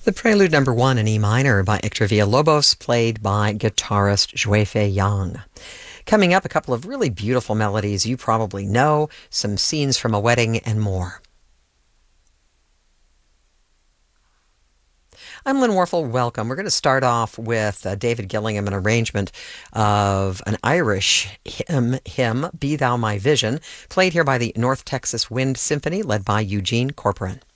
The Prelude Number 1 in E minor by Héctor Villalobos, played by guitarist Xuefei Yang. Coming up, a couple of really beautiful melodies you probably know, some scenes from a wedding, and more. I'm Lynn Warfel. Welcome. We're going to start off with David Gillingham, an arrangement of an Irish hymn, Be Thou My Vision, played here by the North Texas Wind Symphony, led by Eugene Corporan.